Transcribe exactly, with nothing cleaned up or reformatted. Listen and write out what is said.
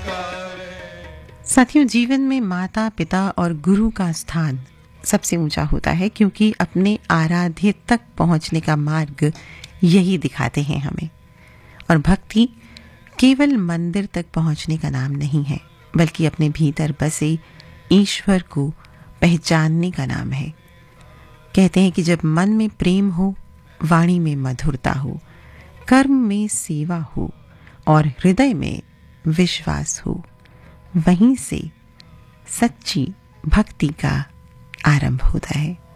साथियों, जीवन में माता पिता और गुरु का स्थान सबसे ऊंचा होता है, क्योंकि अपने आराध्य तक पहुंचने का मार्ग यही दिखाते हैं हमें। और भक्ति केवल मंदिर तक पहुंचने का नाम नहीं है, बल्कि अपने भीतर बसे ईश्वर को पहचानने का नाम है। कहते हैं कि जब मन में प्रेम हो, वाणी में मधुरता हो, कर्म में सेवा हो और हृदय में विश्वास हो, वहीं से सच्ची भक्ति का आरंभ होता है।